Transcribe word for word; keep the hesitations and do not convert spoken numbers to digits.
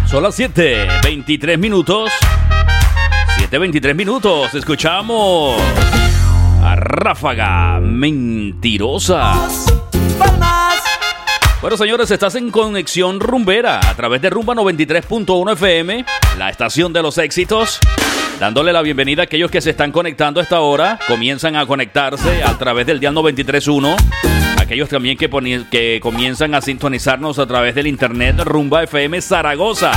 Son las siete veintitrés minutos. siete veintitrés minutos. Escuchamos a Ráfaga Mentirosa. Bueno, señores, estás en Conexión Rumbera a través de Rumba noventa y tres punto uno F M, la estación de los éxitos. Dándole la bienvenida a aquellos que se están conectando a esta hora. Comienzan a conectarse a través del dial noventa y tres punto uno. Aquellos también que, poni- que comienzan a sintonizarnos a través del internet Rumba F M Zaragoza.